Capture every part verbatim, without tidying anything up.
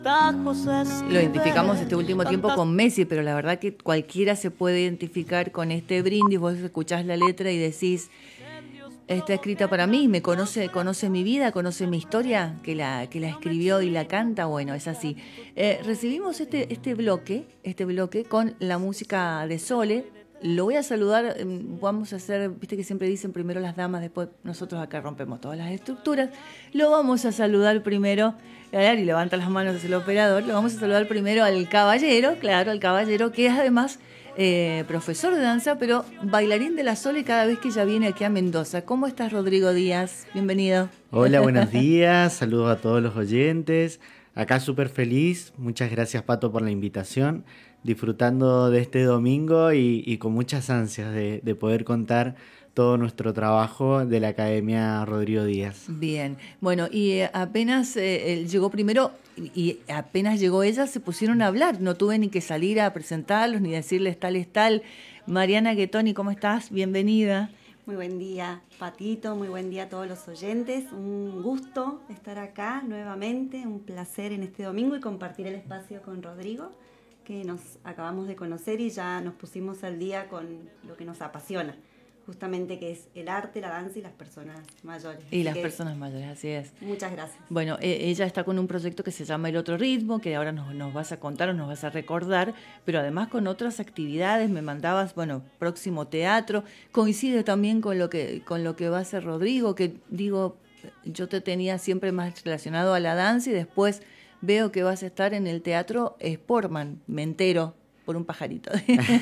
Lo identificamos este último tiempo con Messi, pero la verdad que cualquiera se puede identificar con este brindis. Vos escuchás la letra y decís, está escrita para mí, me conoce, conoce mi vida, conoce mi historia, que la, que la escribió y la canta. Bueno, es así. Eh, recibimos este, este bloque, este bloque con la música de Sole. Lo voy a saludar, vamos a hacer, viste que siempre dicen primero las damas, después nosotros acá rompemos todas las estructuras. Lo vamos a saludar primero, y levanta las manos hacia el operador, lo vamos a saludar primero al caballero, claro, al caballero, que es además eh, profesor de danza, pero bailarín de la Sole cada vez que ella viene aquí a Mendoza. ¿Cómo estás, Rodrigo Díaz? Bienvenido. Hola, buenos días, saludos a todos los oyentes. Acá súper feliz, muchas gracias, Pato, por la invitación. Disfrutando de este domingo y, y con muchas ansias de, de poder contar todo nuestro trabajo de la Academia Rodrigo Díaz. Bien, bueno, y eh, apenas eh, llegó primero y apenas llegó ella se pusieron a hablar, no tuve ni que salir a presentarlos ni decirles tal es tal. Mariana Guetoni, ¿cómo estás? Bienvenida. Muy buen día, Patito, muy buen día a todos los oyentes. Un gusto estar acá nuevamente, un placer en este domingo y compartir el espacio con Rodrigo, que nos acabamos de conocer y ya nos pusimos al día con lo que nos apasiona, justamente que es el arte, la danza y las personas mayores. Y así las personas mayores, así es. Muchas gracias. Bueno, eh, ella está con un proyecto que se llama El Otro Ritmo, que ahora nos, nos vas a contar o nos vas a recordar, pero además con otras actividades, me mandabas, bueno, próximo teatro, coincide también con lo que, con lo que va a hacer Rodrigo, que digo, yo te tenía siempre más relacionado a la danza y después veo que vas a estar en el Teatro Sportman, me entero por un pajarito.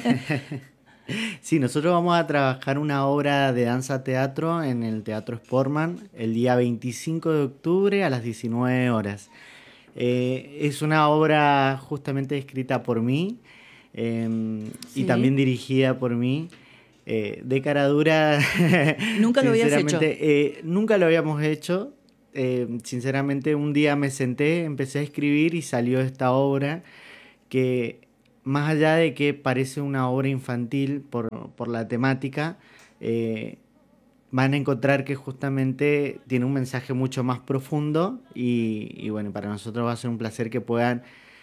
Sí, nosotros vamos a trabajar una obra de danza-teatro en el Teatro Sportman el día veinticinco de octubre a las diecinueve horas. Eh, es una obra justamente escrita por mí eh, ¿Sí? y también dirigida por mí. Eh, de cara dura, ¿Nunca lo habías hecho? Eh, nunca lo habíamos hecho. Eh, sinceramente un día me senté, empecé a escribir y salió esta obra que, más allá de que parece una obra infantil por, por la temática, eh, van a encontrar que justamente tiene un mensaje mucho más profundo y, y bueno, para nosotros va a ser un placer que puedan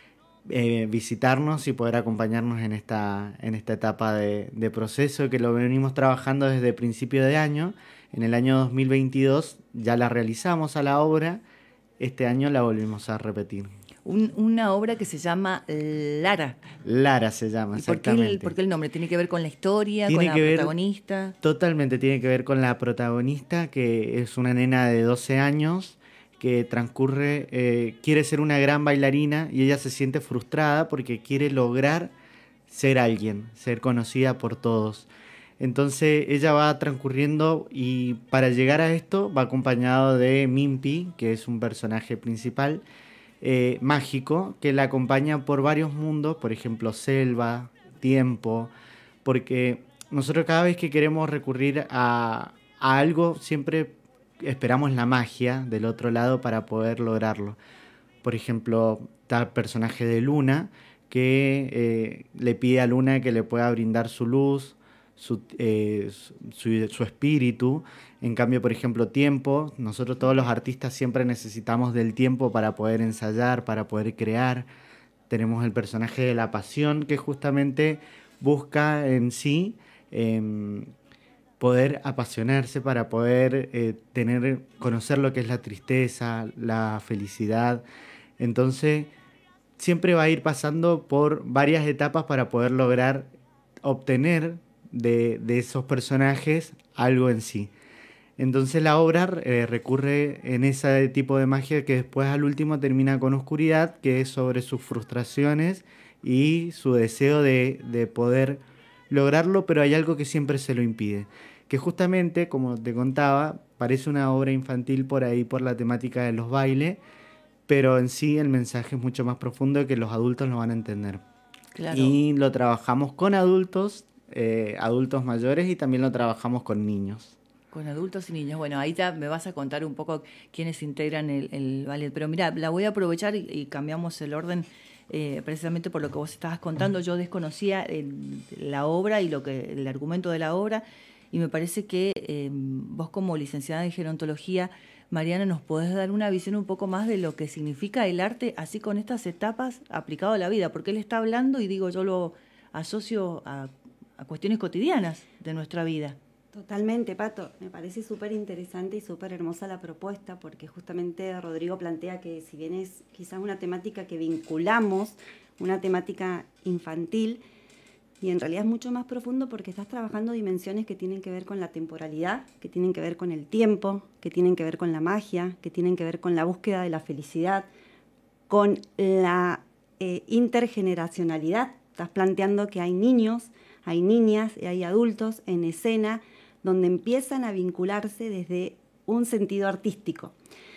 eh, visitarnos y poder acompañarnos en esta, en esta etapa de, de proceso que lo venimos trabajando desde principio de año. En el año dos mil veintidós ya la realizamos a la obra, este año la volvimos a repetir. Un, una obra que se llama Lara. Lara se llama, exactamente. ¿Por qué el, por qué el nombre? ¿Tiene que ver con la historia, tiene con que la ver, protagonista? Totalmente, tiene que ver con la protagonista, que es una nena de doce años, que transcurre, eh, quiere ser una gran bailarina y ella se siente frustrada porque quiere lograr ser alguien, ser conocida por todos. Entonces ella va transcurriendo y para llegar a esto va acompañado de Mimpi, que es un personaje principal eh, mágico, que la acompaña por varios mundos, por ejemplo selva, tiempo, porque nosotros cada vez que queremos recurrir a, a algo siempre esperamos la magia del otro lado para poder lograrlo. Por ejemplo, está el personaje de Luna, que eh, le pide a Luna que le pueda brindar su luz, Su, eh, su, su espíritu. En cambio, por ejemplo, tiempo, nosotros todos los artistas siempre necesitamos del tiempo para poder ensayar, para poder crear. Tenemos el personaje de la pasión, que justamente busca en sí eh, poder apasionarse para poder eh, tener, conocer lo que es la tristeza, la felicidad. Entonces siempre va a ir pasando por varias etapas para poder lograr obtener De, de esos personajes algo en sí. Entonces la obra eh, recurre en ese tipo de magia que después al último termina con Oscuridad, que es sobre sus frustraciones y su deseo de, de poder lograrlo, pero hay algo que siempre se lo impide. Que justamente, como te contaba, parece una obra infantil por ahí, por la temática de los bailes, pero en sí el mensaje es mucho más profundo que los adultos lo van a entender. Claro. Y lo trabajamos con adultos, Eh, adultos mayores y también lo trabajamos con niños. Con adultos y niños. Bueno, ahí ya me vas a contar un poco quiénes integran el, el ballet. Pero mira, la voy a aprovechar y, y cambiamos el orden eh, precisamente por lo que vos estabas contando. Yo desconocía el, la obra y lo que el argumento de la obra y me parece que eh, vos como licenciada en gerontología Mariana, ¿nos podés dar una visión un poco más de lo que significa el arte, así con estas etapas aplicado a la vida? Porque él está hablando y digo, yo lo asocio a, a cuestiones cotidianas de nuestra vida. Totalmente, Pato. Me parece súper interesante y súper hermosa la propuesta, porque justamente Rodrigo plantea que si bien es quizás una temática que vinculamos, una temática infantil, y en realidad es mucho más profundo porque estás trabajando dimensiones que tienen que ver con la temporalidad, que tienen que ver con el tiempo, que tienen que ver con la magia, que tienen que ver con la búsqueda de la felicidad, con la eh, intergeneracionalidad. Estás planteando que hay niños, hay niñas y hay adultos en escena donde empiezan a vincularse desde un sentido artístico.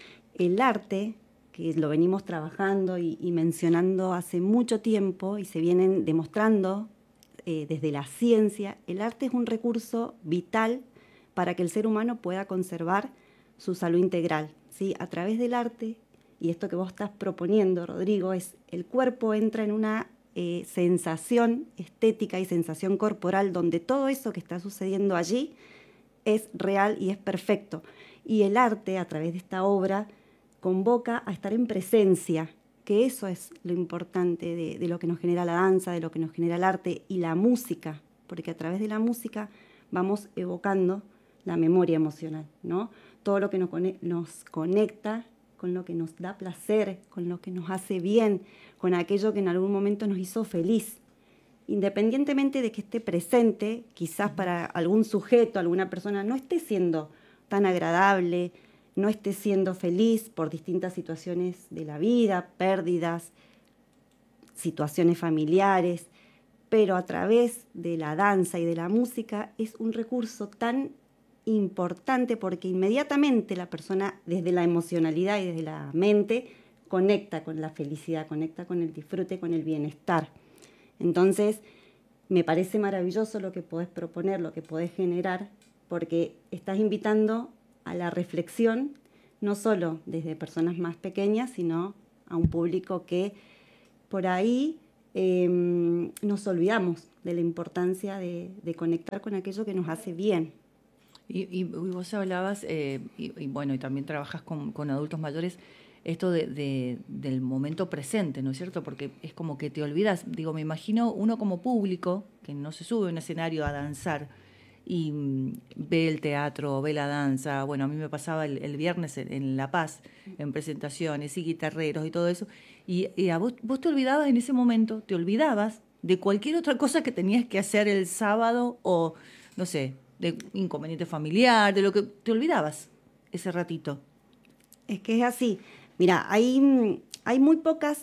El arte, que lo venimos trabajando y, y mencionando hace mucho tiempo y se vienen demostrando eh, desde la ciencia, el arte es un recurso vital para que el ser humano pueda conservar su salud integral, ¿sí? A través del arte, y esto que vos estás proponiendo, Rodrigo, es el cuerpo entra en una eh, sensación estética y sensación corporal donde todo eso que está sucediendo allí es real y es perfecto. Y el arte, a través de esta obra, convoca a estar en presencia, que eso es lo importante de, de lo que nos genera la danza, de lo que nos genera el arte y la música, porque a través de la música vamos evocando la memoria emocional, ¿no? Todo lo que nos, nos conecta con lo que nos da placer, con lo que nos hace bien, con aquello que en algún momento nos hizo feliz. Independientemente de que esté presente, quizás para algún sujeto, alguna persona, no esté siendo tan agradable, no esté siendo feliz por distintas situaciones de la vida, pérdidas, situaciones familiares, pero a través de la danza y de la música es un recurso tan importante porque inmediatamente la persona, desde la emocionalidad y desde la mente, conecta con la felicidad, conecta con el disfrute, con el bienestar. Entonces, me parece maravilloso lo que podés proponer, lo que podés generar, porque estás invitando a la reflexión, no solo desde personas más pequeñas, sino a un público que por ahí eh, nos olvidamos de la importancia de, de conectar con aquello que nos hace bien. Y, y, y vos hablabas, eh, y, y bueno, y también trabajas con, con adultos mayores, esto de, de, del momento presente, ¿no es cierto? Porque es como que te olvidas, digo, me imagino uno como público, que no se sube a un escenario a danzar, y mm, ve el teatro, ve la danza. Bueno, a mí me pasaba el, el viernes en, en La Paz, en presentaciones y guitarreros y todo eso, y, y a vos, vos te olvidabas en ese momento, te olvidabas de cualquier otra cosa que tenías que hacer el sábado o, no sé, de inconveniente familiar, de lo que te olvidabas ese ratito. Es que es así. Mira, hay, hay muy pocas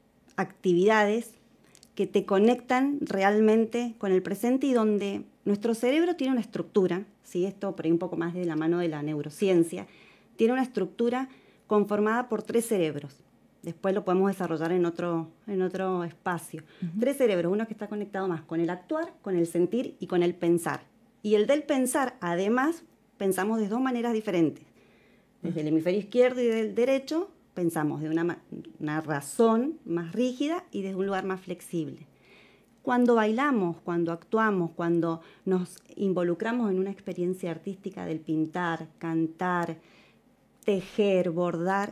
actividades que te conectan realmente con el presente y donde nuestro cerebro tiene una estructura, ¿sí? Esto por ahí un poco más de la mano de la neurociencia, tiene una estructura conformada por tres cerebros. Después lo podemos desarrollar en otro, en otro espacio. Uh-huh. Tres cerebros, uno que está conectado más con el actuar, con el sentir y con el pensar. Y el del pensar, además, pensamos de dos maneras diferentes. Desde el hemisferio izquierdo y del derecho, pensamos de una, una razón más rígida y desde un lugar más flexible. Cuando bailamos, cuando actuamos, cuando nos involucramos en una experiencia artística del pintar, cantar, tejer, bordar,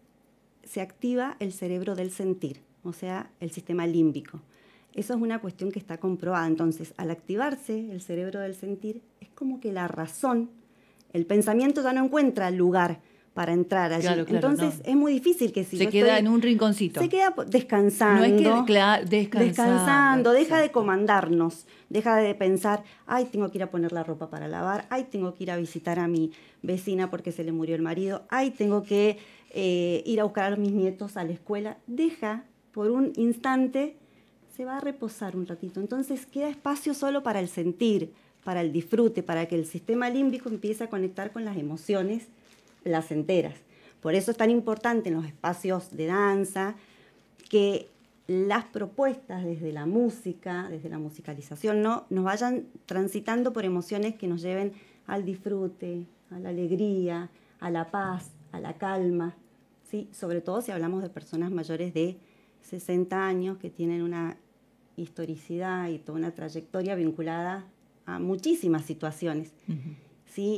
se activa el cerebro del sentir, o sea, el sistema límbico. Eso es una cuestión que está comprobada. Entonces, al activarse el cerebro del sentir, es como que la razón, el pensamiento ya no encuentra lugar para entrar allí. Claro, claro, Entonces, no. Es muy difícil que si se yo queda estoy, en un rinconcito. Se queda descansando. No es que, claro, descansando. Descansando, deja exacto. de comandarnos, deja de pensar, ay, tengo que ir a poner la ropa para lavar, ay, tengo que ir a visitar a mi vecina porque se le murió el marido, ay, tengo que eh, ir a buscar a mis nietos a la escuela. Deja por un instante, se va a reposar un ratito. Entonces queda espacio solo para el sentir, para el disfrute, para que el sistema límbico empiece a conectar con las emociones placenteras. Por eso es tan importante en los espacios de danza que las propuestas desde la música, desde la musicalización, ¿no? nos vayan transitando por emociones que nos lleven al disfrute, a la alegría, a la paz, a la calma, ¿sí? Sobre todo si hablamos de personas mayores de sesenta años que tienen una historicidad y toda una trayectoria vinculada a muchísimas situaciones, uh-huh. ¿sí?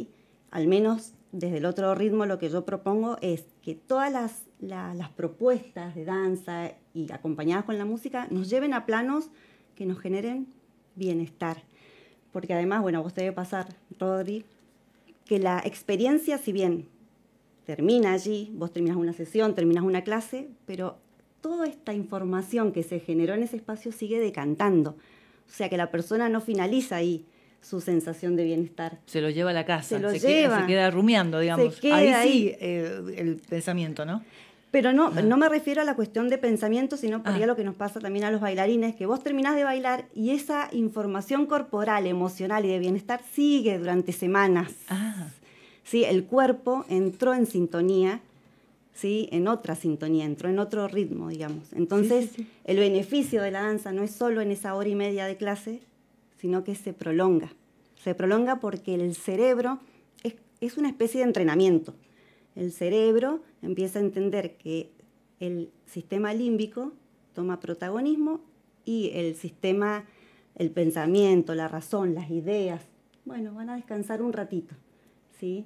al menos desde el otro ritmo, lo que yo propongo es que todas las, la, las propuestas de danza y acompañadas con la música nos lleven a planos que nos generen bienestar. Porque además, bueno, a vos te debe pasar, Rodri, que la experiencia, si bien termina allí, vos terminás una sesión, terminás una clase, pero toda esta información que se generó en ese espacio sigue decantando. O sea que la persona no finaliza ahí su sensación de bienestar. Se lo lleva a la casa, se, lo se, lleva, queda, se queda rumiando, digamos. Se queda ahí ahí. sí eh, el pensamiento, ¿no? Pero no, Ah. no me refiero a la cuestión de pensamiento, sino por ah. ahí a lo que nos pasa también a los bailarines, que vos terminás de bailar y esa información corporal, emocional y de bienestar sigue durante semanas. Ah. ¿Sí? El cuerpo entró en sintonía, ¿sí? En otra sintonía, entró en otro ritmo, digamos. Entonces, sí, sí, sí. El beneficio de la danza no es solo en esa hora y media de clase, sino que se prolonga. Se prolonga porque el cerebro es, es una especie de entrenamiento. El cerebro empieza a entender que el sistema límbico toma protagonismo y el sistema, el pensamiento, la razón, las ideas, bueno, van a descansar un ratito, ¿sí?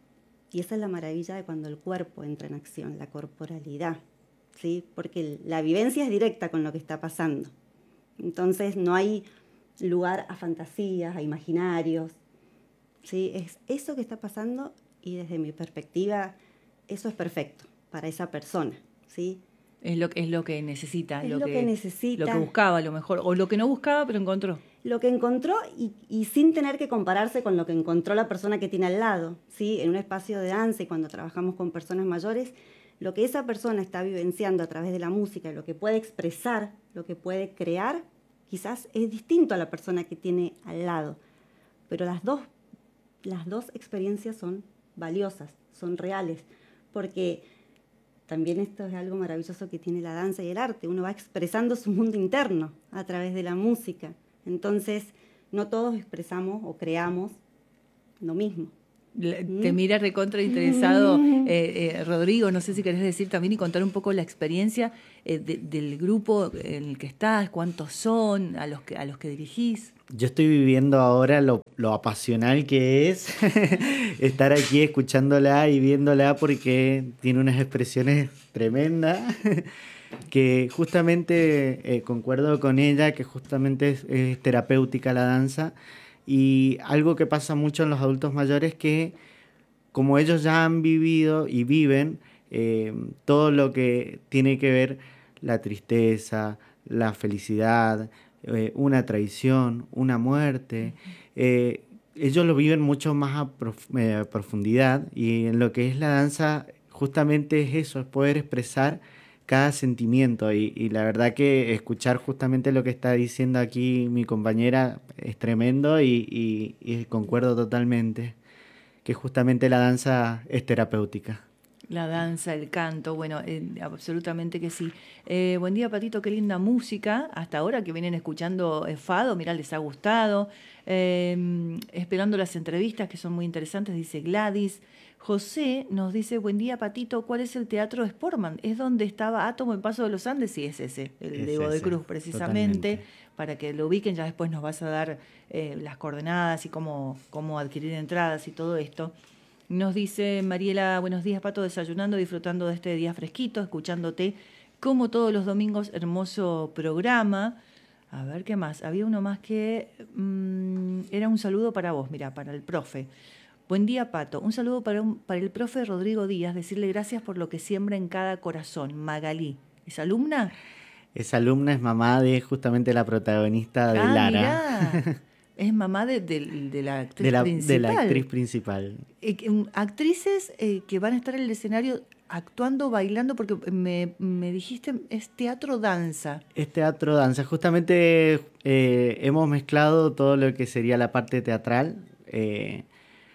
Y esa es la maravilla de cuando el cuerpo entra en acción, la corporalidad, ¿sí? Porque la vivencia es directa con lo que está pasando. Entonces no hay lugar a fantasías, a imaginarios, ¿sí? Es eso que está pasando y desde mi perspectiva eso es perfecto para esa persona, ¿sí? Es lo, es lo que necesita. Es lo, lo que, que necesita. Lo que buscaba a lo mejor, o lo que no buscaba pero encontró. Lo que encontró y, y sin tener que compararse con lo que encontró la persona que tiene al lado, ¿sí? En un espacio de danza y cuando trabajamos con personas mayores, lo que esa persona está vivenciando a través de la música, lo que puede expresar, lo que puede crear, quizás es distinto a la persona que tiene al lado. Pero las dos, las dos experiencias son valiosas, son reales, porque también esto es algo maravilloso que tiene la danza y el arte. Uno va expresando su mundo interno a través de la música. Entonces, no todos expresamos o creamos lo mismo. Te mira recontra interesado eh, eh, Rodrigo, no sé si querés decir también y contar un poco la experiencia eh, de, del grupo en el que estás, cuántos son, a los que, a los que dirigís. Yo estoy viviendo ahora lo, lo apasional que es estar aquí escuchándola y viéndola porque tiene unas expresiones tremendas que justamente eh, concuerdo con ella, que justamente es, es terapéutica la danza. Y algo que pasa mucho en los adultos mayores que como ellos ya han vivido y viven eh, todo lo que tiene que ver la tristeza, la felicidad, eh, una traición, una muerte, eh, ellos lo viven mucho más a prof- eh, profundidad y en lo que es la danza justamente es eso, es poder expresar cada sentimiento y, y la verdad que escuchar justamente lo que está diciendo aquí mi compañera es tremendo y, y, y concuerdo totalmente que justamente la danza es terapéutica. La danza, el canto, bueno, eh, absolutamente que sí. Eh, buen día, Patito, qué linda música. Hasta ahora que vienen escuchando eh, Fado, mirá, les ha gustado. Eh, esperando las entrevistas que son muy interesantes, dice Gladys. José nos dice, buen día, Patito, ¿cuál es el Teatro Sportman? ¿Es donde estaba Átomo en Paso de los Andes? Sí, es ese, el es de Godoy ese, Cruz, precisamente. Totalmente. Para que lo ubiquen, ya después nos vas a dar eh, las coordenadas y cómo, cómo adquirir entradas y todo esto. Nos dice Mariela, buenos días, Pato, desayunando, disfrutando de este día fresquito, escuchándote como todos los domingos, hermoso programa. A ver, ¿qué más? Había uno más que mmm, era un saludo para vos, mira, para el profe. Buen día, Pato. Un saludo para, un, para el profe Rodrigo Díaz, decirle gracias por lo que siembra en cada corazón. Magalí, ¿es alumna? Esa alumna es mamá de justamente la protagonista de ah, Lara. Mirá. Es mamá de, de, de la actriz de la, principal. De la actriz principal. Eh, actrices eh, que van a estar en el escenario actuando, bailando, porque me, me dijiste, es teatro-danza. Es teatro-danza. Justamente eh, hemos mezclado todo lo que sería la parte teatral eh,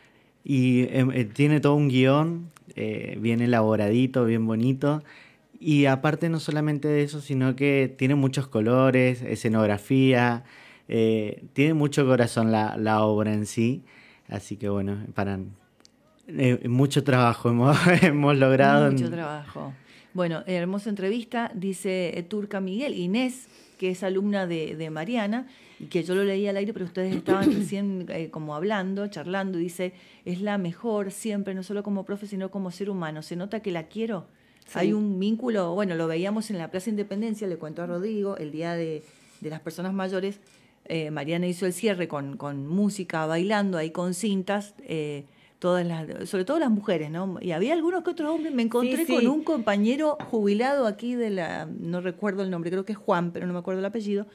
y eh, tiene todo un guión eh, bien elaboradito, bien bonito. Y aparte no solamente de eso, sino que tiene muchos colores, escenografía, eh, tiene mucho corazón la, la obra en sí. Así que bueno, para eh, mucho trabajo hemos, hemos logrado. Mucho en... trabajo. Bueno, hermosa entrevista, dice Turca Miguel. Inés, que es alumna de, de Mariana, y que yo lo leí al aire, pero ustedes estaban recién eh, como hablando, charlando, y dice, es la mejor siempre, no solo como profe, sino como ser humano. Se nota que la quiero. Sí. Hay un vínculo, bueno, lo veíamos en la Plaza Independencia, le cuento a Rodrigo, el día de, de las personas mayores, eh, Mariana hizo el cierre con, con música, bailando ahí con cintas, eh, todas las, sobre todo las mujeres, ¿no? Y había algunos que otros hombres. Me encontré sí, sí. con un compañero jubilado aquí de la, no recuerdo el nombre, creo que es Juan, pero no me acuerdo el apellido,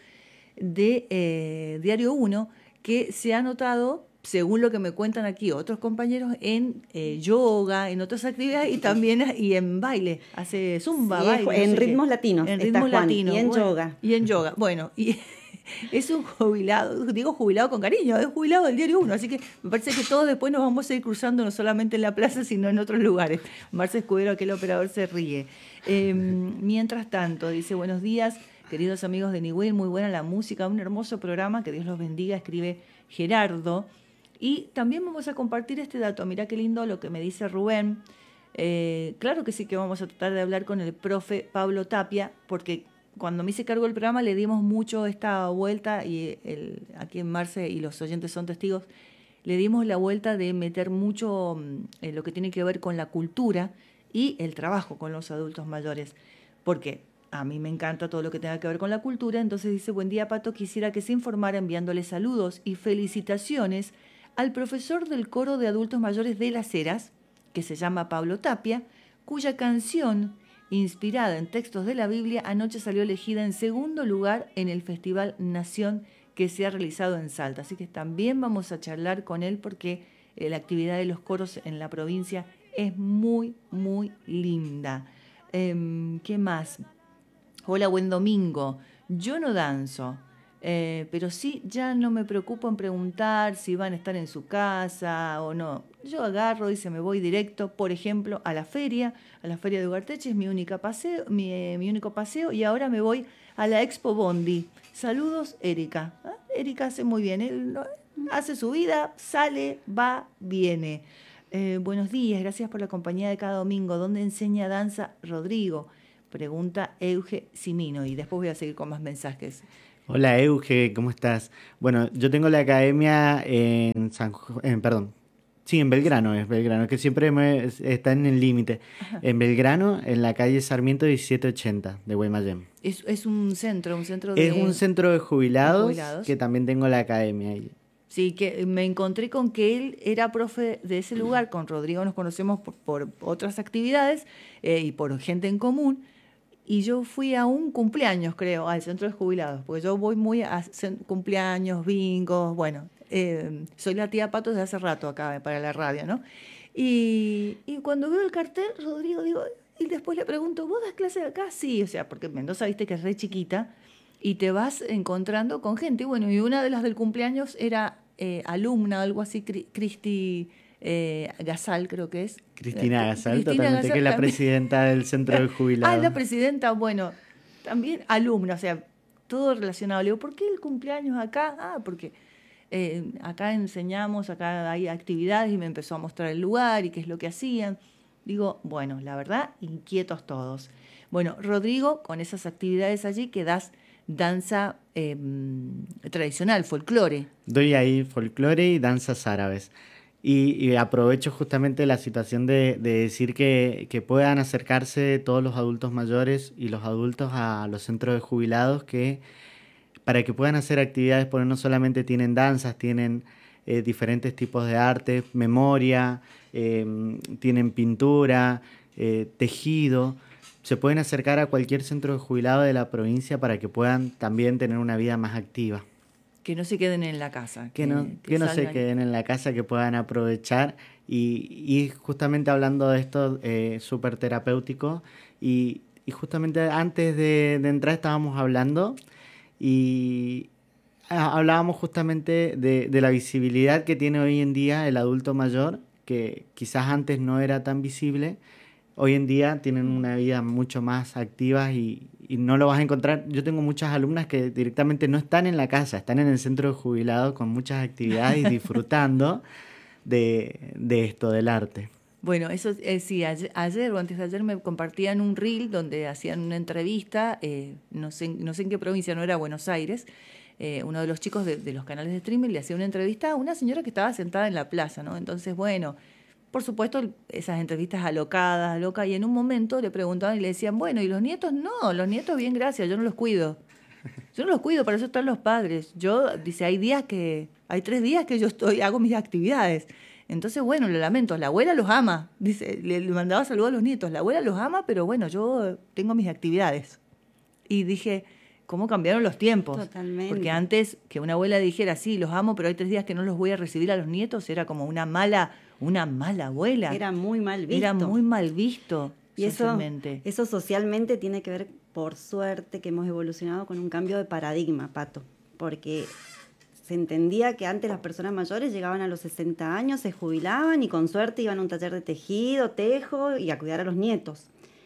de eh, Diario Uno, que se ha notado, según lo que me cuentan aquí otros compañeros, en eh, yoga, en otras actividades y también y en baile, hace zumba, sí, baile. En no sé ritmos qué. latinos. En ritmos latinos. Y en bueno, yoga. Y en yoga. Bueno, y es un jubilado, digo jubilado con cariño, es jubilado del Diario Uno, así que me parece que todos después nos vamos a ir cruzando no solamente en la plaza, sino en otros lugares. Marce Escudero, aquel operador, se ríe. Eh, mientras tanto, dice, buenos días, queridos amigos de Niwil, muy buena la música, un hermoso programa, que Dios los bendiga, escribe Gerardo. Y también vamos a compartir este dato, mirá qué lindo lo que me dice Rubén. Eh, claro que sí que vamos a tratar de hablar con el profe Pablo Tapia, porque cuando me hice cargo del programa le dimos mucho esta vuelta, y el, aquí en Marce y los oyentes son testigos, le dimos la vuelta de meter mucho en lo que tiene que ver con la cultura y el trabajo con los adultos mayores. ¿Por qué? A mí me encanta todo lo que tenga que ver con la cultura, entonces dice, buen día Pato, quisiera que se informara enviándole saludos y felicitaciones al profesor del coro de adultos mayores de Las Heras, que se llama Pablo Tapia, cuya canción, inspirada en textos de la Biblia, anoche salió elegida en segundo lugar en el Festival Nación que se ha realizado en Salta. Así que también vamos a charlar con él porque eh, la actividad de los coros en la provincia es muy, muy linda. Eh, ¿Qué más? Hola, buen domingo. Yo no danzo, eh, pero sí ya no me preocupo en preguntar si van a estar en su casa o no. Yo agarro y se me voy directo, por ejemplo, a la feria, a la feria de Ugarteche, es mi, única paseo, mi, eh, mi único paseo, y ahora me voy a la Expo Bondi. Saludos, Erika. ¿Ah? Erika hace muy bien, él hace su vida, sale, va, viene. Eh, buenos días, gracias por la compañía de cada domingo. ¿Dónde enseña danza Rodrigo? Pregunta Euge Simino, y después voy a seguir con más mensajes. Hola Euge, ¿cómo estás? Bueno, yo tengo la academia en San en, perdón, sí, en Belgrano, es Belgrano, que siempre me, está en el límite. En Belgrano, en la calle Sarmiento diecisiete ochenta de Guaymallén. Es, es un centro, un centro de... Es un centro de jubilados, de jubilados, que también tengo la academia ahí. Sí, que me encontré con que él era profe de ese lugar, con Rodrigo nos conocemos por, por otras actividades eh, y por gente en común. Y yo fui a un cumpleaños, creo, al centro de jubilados, porque yo voy muy a cumpleaños, bingos, bueno, eh, soy la tía Pato desde hace rato acá para la radio, ¿no? Y, y cuando veo el cartel, Rodrigo, digo, y después le pregunto, ¿vos das clases acá? Sí, o sea, porque Mendoza, viste que es re chiquita, y te vas encontrando con gente. Y bueno, y una de las del cumpleaños era eh, alumna, algo así, Cristi... Eh, Gasal, creo que es. Cristina Gasal, Cristina totalmente, Gasal, que es la también. presidenta del centro de jubilados. Ah, la presidenta, bueno, también alumna, o sea, todo relacionado. Le digo, ¿por qué el cumpleaños acá? Ah, porque eh, acá enseñamos, acá hay actividades, y me empezó a mostrar el lugar y qué es lo que hacían. Digo, bueno, la verdad, inquietos todos. Bueno, Rodrigo, con esas actividades allí que das danza eh, tradicional, folclore. Doy ahí folclore y danzas árabes. Y, y aprovecho justamente la situación de, de decir que, que puedan acercarse todos los adultos mayores y los adultos a los centros de jubilados, que para que puedan hacer actividades, porque no solamente tienen danzas, tienen eh, diferentes tipos de arte, memoria, eh, tienen pintura, eh, tejido. Se pueden acercar a cualquier centro de jubilado de la provincia para que puedan también tener una vida más activa. Que no se queden en la casa. Que, que no, que que no se queden en la casa, que puedan aprovechar. Y, y justamente hablando de esto, eh, súper terapéutico. Y, y justamente antes de, de entrar estábamos hablando y hablábamos justamente de, de la visibilidad que tiene hoy en día el adulto mayor, que quizás antes no era tan visible. Hoy en día tienen una vida mucho más activa y, y no lo vas a encontrar. Yo tengo muchas alumnas que directamente no están en la casa, están en el centro de jubilados con muchas actividades y disfrutando de, de esto, del arte. Bueno, eso eh, sí, ayer, ayer o antes de ayer me compartían un reel donde hacían una entrevista, eh, no sé, no sé en qué provincia, no era Buenos Aires, eh, uno de los chicos de, de los canales de streaming le hacía una entrevista a una señora que estaba sentada en la plaza, ¿no? Entonces, bueno, por supuesto, esas entrevistas alocadas, locas, y en un momento le preguntaban y le decían, bueno, ¿y los nietos? No, los nietos bien, gracias, yo no los cuido. Yo no los cuido, para eso están los padres. Yo, dice, hay días que, hay tres días que yo estoy, hago mis actividades. Entonces, bueno, lo lamento, la abuela los ama. Dice, le, le mandaba saludos a los nietos, la abuela los ama, pero bueno, yo tengo mis actividades. Y dije, ¿cómo cambiaron los tiempos? Totalmente. Porque antes que una abuela dijera, sí, los amo, pero hay tres días que no los voy a recibir a los nietos, era como una mala, una mala abuela. Era muy mal visto. Era muy mal visto y socialmente. Eso, eso socialmente tiene que ver, por suerte, que hemos evolucionado con un cambio de paradigma, Pato. Porque se entendía que antes las personas mayores llegaban a los sesenta años, se jubilaban y con suerte iban a un taller de tejido, tejo y a cuidar a los nietos.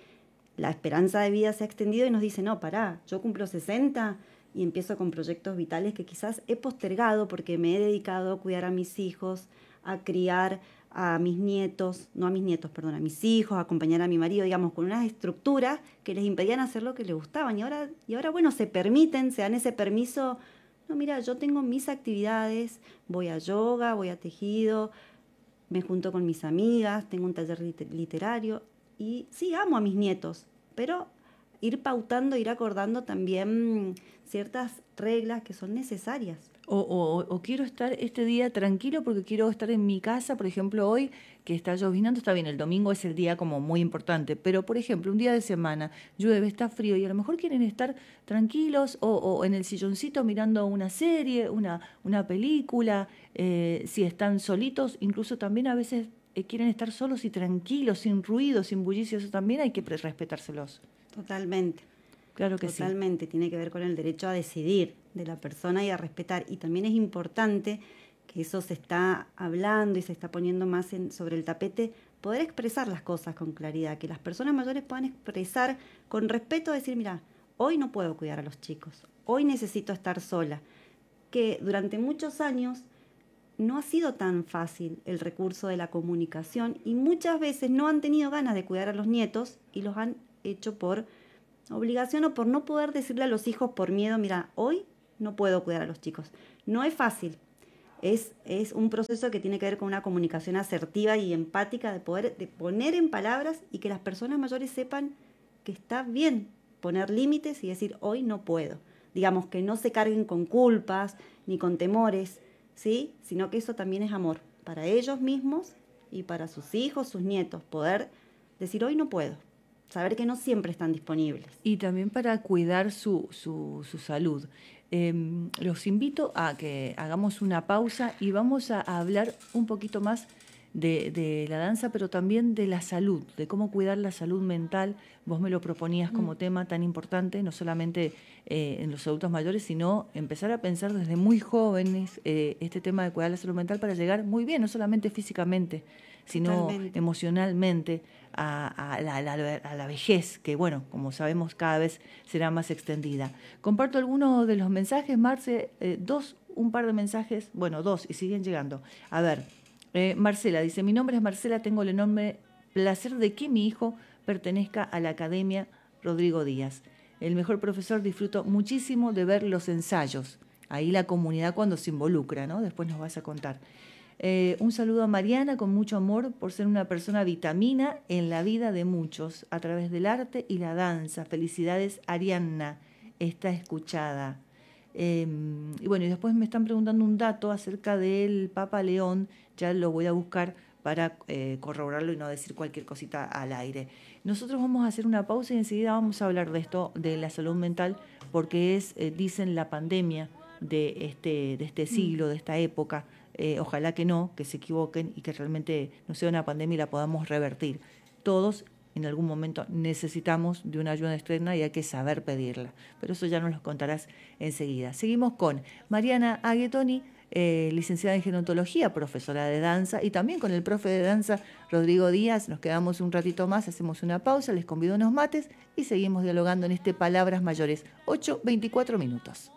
La esperanza de vida se ha extendido y nos dice, no, pará, yo cumplo sesenta y empiezo con proyectos vitales que quizás he postergado porque me he dedicado a cuidar a mis hijos, a criar a mis nietos, no a mis nietos, perdón, a mis hijos, a acompañar a mi marido, digamos, con unas estructuras que les impedían hacer lo que les gustaban. Y ahora, y ahora bueno, se permiten, se dan ese permiso. No, mira, yo tengo mis actividades, voy a yoga, voy a tejido, me junto con mis amigas, tengo un taller literario y sí, amo a mis nietos, pero ir pautando, ir acordando también ciertas reglas que son necesarias. O, o, o quiero estar este día tranquilo porque quiero estar en mi casa, por ejemplo, hoy que está lloviznando, está bien, el domingo es el día como muy importante, pero por ejemplo, un día de semana, llueve, está frío y a lo mejor quieren estar tranquilos o, o en el silloncito mirando una serie, una, una película, eh, si están solitos, incluso también a veces eh, quieren estar solos y tranquilos, sin ruido, sin bullicio, eso también hay que respetárselos. Totalmente. Claro que Totalmente, sí. Tiene que ver con el derecho a decidir de la persona y a respetar. Y también es importante que eso se está hablando y se está poniendo más en, sobre el tapete, poder expresar las cosas con claridad, que las personas mayores puedan expresar con respeto, decir, mira, hoy no puedo cuidar a los chicos, hoy necesito estar sola. Que durante muchos años no ha sido tan fácil el recurso de la comunicación y muchas veces no han tenido ganas de cuidar a los nietos y los han hecho por obligación o por no poder decirle a los hijos por miedo, mira, hoy no puedo cuidar a los chicos. No es fácil, es, es un proceso que tiene que ver con una comunicación asertiva y empática de poder de poner en palabras y que las personas mayores sepan que está bien poner límites y decir, hoy no puedo. Digamos, que no se carguen con culpas ni con temores, ¿sí? Sino que eso también es amor para ellos mismos y para sus hijos, sus nietos, poder decir, hoy no puedo. Saber que no siempre están disponibles. Y también para cuidar su, su, su salud. Eh, los invito a que hagamos una pausa y vamos a, a hablar un poquito más de, de la danza, pero también de la salud, de cómo cuidar la salud mental. Vos me lo proponías como mm. tema tan importante, no solamente eh, en los adultos mayores, sino empezar a pensar desde muy jóvenes eh, este tema de cuidar la salud mental para llegar muy bien, no solamente físicamente, sino Totalmente. emocionalmente a, a, la, a, la, a la vejez, que bueno, como sabemos cada vez será más extendida. Comparto algunos de los mensajes, Marce, eh, dos, un par de mensajes, bueno, dos, y siguen llegando. A ver, eh, Marcela dice, mi nombre es Marcela, tengo el enorme placer de que mi hijo pertenezca a la Academia Rodrigo Díaz. El mejor profesor, disfruto muchísimo de ver los ensayos. Ahí la comunidad cuando se involucra, ¿no? Después nos vas a contar. Eh, un saludo a Mariana con mucho amor por ser una persona vitamina en la vida de muchos a través del arte y la danza. Felicidades, Arianna, está escuchada. Eh, y bueno, y después me están preguntando un dato acerca del Papa León, ya lo voy a buscar para eh, corroborarlo y no decir cualquier cosita al aire. Nosotros vamos a hacer una pausa y enseguida vamos a hablar de esto, de la salud mental, porque es, eh, dicen, la pandemia de este, de este siglo, de esta época. Eh, ojalá que no, que se equivoquen y que realmente no sea una pandemia y la podamos revertir. Todos en algún momento necesitamos de una ayuda externa y hay que saber pedirla. Pero eso ya nos lo contarás enseguida. Seguimos con Mariana Aghetoni, eh, licenciada en gerontología, profesora de danza, y también con el profe de danza Rodrigo Díaz. Nos quedamos un ratito más, hacemos una pausa, les convido unos mates y seguimos dialogando en este Palabras Mayores. ocho veinticuatro minutos.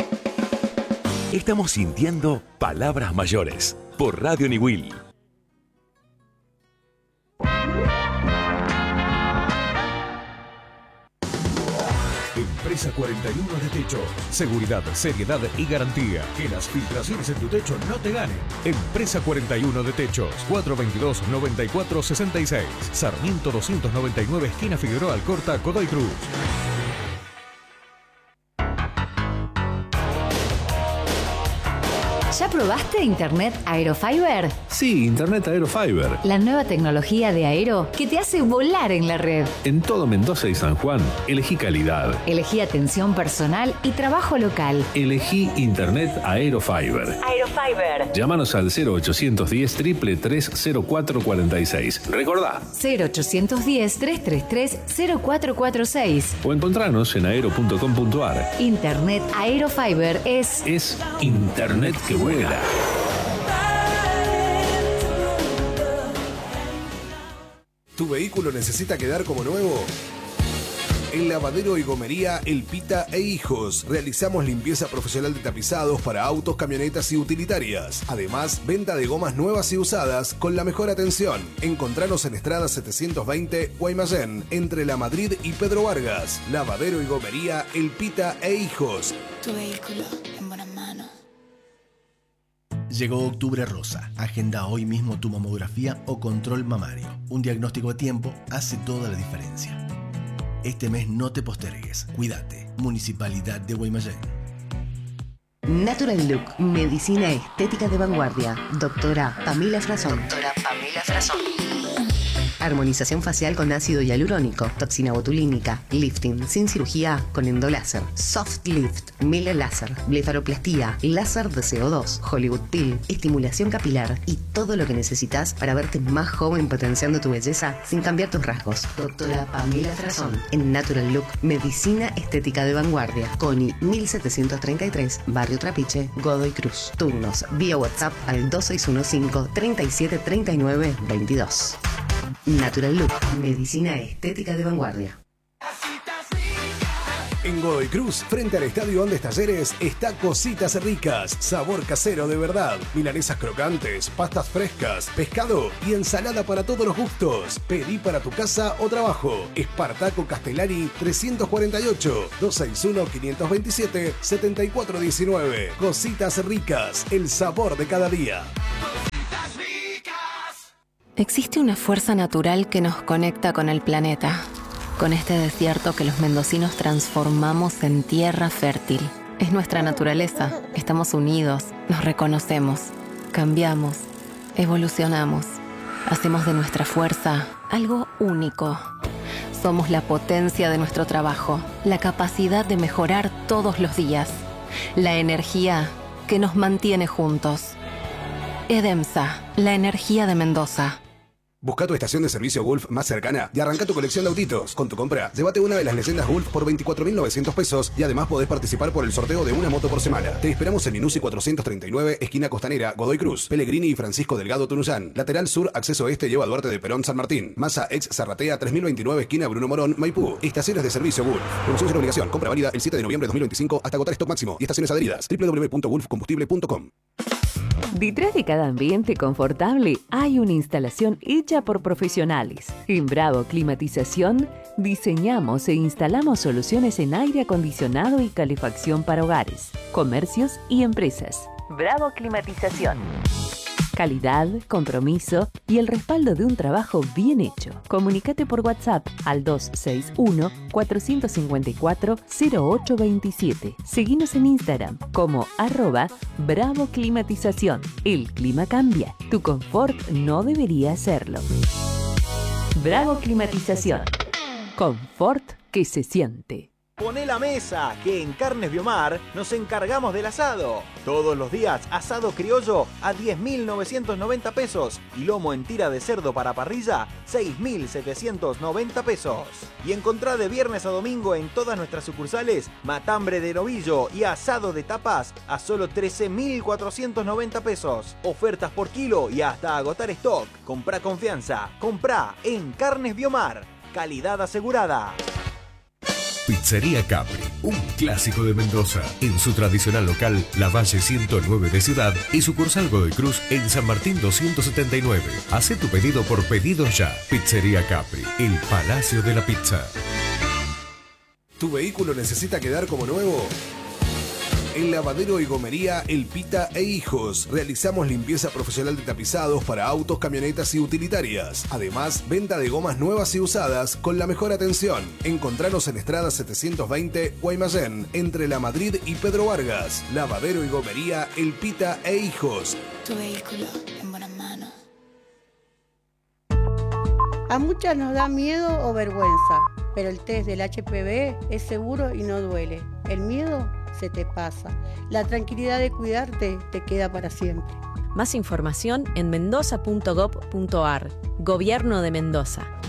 Estamos sintiendo Palabras Mayores por Radio Niwil. Empresa cuarenta y uno de Techo. Seguridad, seriedad y garantía. Que las filtraciones en tu techo no te ganen. Empresa cuarenta y uno de Techos. cuatro veintidós, noventa y cuatro sesenta y seis. Sarmiento doscientos noventa y nueve, esquina Figueroa Alcorta, Godoy Cruz. ¿Ya probaste Internet Aerofiber? Sí, Internet Aerofiber. La nueva tecnología de Aero que te hace volar en la red. En todo Mendoza y San Juan, elegí calidad. Elegí atención personal y trabajo local. Elegí Internet Aerofiber. Aerofiber. Llámanos al cero ochocientos diez, tres tres tres, cero cuatro cuatro seis. Recordá. cero ochocientos diez, tres tres tres, cero cuatro cuatro seis. O encontranos en aero punto com punto ar. Internet Aerofiber es... Es Internet que vuela. ¿Tu vehículo necesita quedar como nuevo? En Lavadero y Gomería El Pita e Hijos realizamos limpieza profesional de tapizados para autos, camionetas y utilitarias. Además, venta de gomas nuevas y usadas con la mejor atención. Encontranos en Estrada setecientos veinte, Guaymallén, entre La Madrid y Pedro Vargas. Lavadero y Gomería El Pita e Hijos. Tu vehículo en buenas manos. Llegó Octubre Rosa. Agenda hoy mismo tu mamografía o control mamario. Un diagnóstico a tiempo hace toda la diferencia. Este mes no te postergues. Cuídate. Municipalidad de Guaymallén. Natural Look, medicina estética de vanguardia. Doctora Pamela Frazón. Doctora Pamela Frazón. Armonización facial con ácido hialurónico, toxina botulínica, lifting sin cirugía con endoláser, soft lift, mile láser, blefaroplastía, láser de C O dos, Hollywood Peel, estimulación capilar y todo lo que necesitas para verte más joven potenciando tu belleza sin cambiar tus rasgos. Doctora Pamela Frazón, en Natural Look, medicina estética de vanguardia. Coni mil setecientos treinta y tres, Barrio Trapiche, Godoy Cruz. Turnos vía WhatsApp al dos seis uno cinco, treinta y siete, treinta y nueve, veintidós. Natural Look, medicina estética de vanguardia. En Godoy Cruz, frente al Estadio Andes Talleres, está Cositas Ricas, sabor casero de verdad. Milanesas crocantes, pastas frescas, pescado y ensalada para todos los gustos. Pedí para tu casa o trabajo. Espartaco Castellani trescientos cuarenta y ocho, doscientos sesenta y uno, quinientos veintisiete, setenta y cuatro diecinueve. Cositas Ricas, el sabor de cada día. Existe una fuerza natural que nos conecta con el planeta, con este desierto que los mendocinos transformamos en tierra fértil. Es nuestra naturaleza, estamos unidos, nos reconocemos, cambiamos, evolucionamos, hacemos de nuestra fuerza algo único. Somos la potencia de nuestro trabajo, la capacidad de mejorar todos los días, la energía que nos mantiene juntos. Edemsa, la energía de Mendoza. Busca tu estación de servicio Gulf más cercana y arranca tu colección de autitos. Con tu compra, llévate una de las leyendas Gulf por veinticuatro mil novecientos pesos y además podés participar por el sorteo de una moto por semana. Te esperamos en Inusi cuatrocientos treinta y nueve, esquina Costanera, Godoy Cruz, Pellegrini y Francisco Delgado Tunuyán. Lateral sur, acceso este, lleva a Duarte de Perón, San Martín. Masa ex Zarratea tres mil veintinueve, esquina Bruno Morón, Maipú. Estaciones de servicio Gulf. Promoción sin obligación. Compra válida el siete de noviembre de dos mil veinticinco hasta agotar stock máximo y estaciones adheridas. doble u doble u doble u punto gulf combustible punto com. Detrás de cada ambiente confortable hay una instalación hecha por profesionales. En Bravo Climatización diseñamos e instalamos soluciones en aire acondicionado y calefacción para hogares, comercios y empresas. Bravo Climatización. Calidad, compromiso y el respaldo de un trabajo bien hecho. Comunícate por WhatsApp al dos seis uno, cuatro cinco cuatro, cero ocho dos siete. Seguinos en Instagram como arroba Bravo Climatización. El clima cambia. Tu confort no debería hacerlo. Bravo Climatización. Confort que se siente. Poné la mesa, que en Carnes Biomar nos encargamos del asado. Todos los días, asado criollo a diez mil novecientos noventa pesos y lomo en tira de cerdo para parrilla, seis mil setecientos noventa pesos. Y encontrá de viernes a domingo en todas nuestras sucursales matambre de novillo y asado de tapas a solo trece mil cuatrocientos noventa pesos. Ofertas por kilo y hasta agotar stock. Comprá confianza, comprá en Carnes Biomar. Calidad asegurada. Pizzería Capri, un clásico de Mendoza. En su tradicional local, La Valle ciento nueve de Ciudad y sucursal Godoy Cruz en San Martín doscientos setenta y nueve. Hacé tu pedido por pedido ya. Pizzería Capri, el Palacio de la Pizza. ¿Tu vehículo necesita quedar como nuevo? En Lavadero y Gomería El Pita e Hijos realizamos limpieza profesional de tapizados para autos, camionetas y utilitarias. Además, venta de gomas nuevas y usadas con la mejor atención. Encontranos en Estrada setecientos veinte, Guaymallén, entre La Madrid y Pedro Vargas. Lavadero y Gomería El Pita e Hijos. Tu vehículo en buenas manos. A muchas nos da miedo o vergüenza, pero el test del H P V es seguro y no duele. El miedo se te pasa. La tranquilidad de cuidarte te queda para siempre. Más información en mendoza punto gob punto ar. Gobierno de Mendoza.